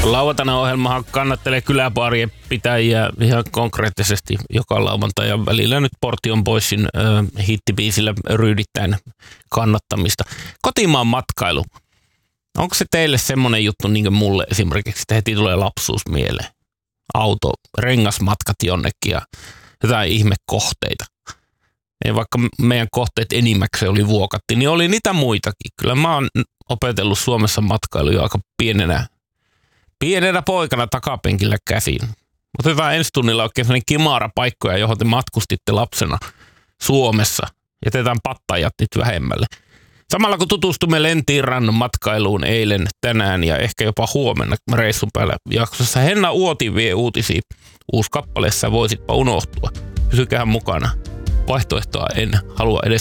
Lauantaina ohjelmahan kannattelee kyläbaarien pitäjiä ihan konkreettisesti joka lauantai ja välillä nyt Portion Boysin hittibiisillä ryydittäen kannattamista. Kotimaan matkailu. Onko se teille semmoinen juttu niin kuin mulle esimerkiksi, että heti tulee lapsuus mieleen? Auto, rengasmatkat jonnekin ja jotain ihmekohteita. Ja vaikka meidän kohteet enimmäkseen oli Vuokatti, niin oli niitä muitakin. Kyllä mä oon opetellut Suomessa matkailu jo aika pienenä poikana takapenkillä käsin. Otetaan ensi tunnilla oikein sellainen kimara-paikkoja, johon te matkustitte lapsena Suomessa. Jätetään pattajat nyt vähemmälle. Samalla kun tutustumme Lentirannan matkailuun eilen, tänään ja ehkä jopa huomenna reissun päällä jaksossa, Henna Uoti vie uutisia uusi kappaleessa, voisitpa unohtua. Pysykähän mukana. Vaihtoehtoa en halua edes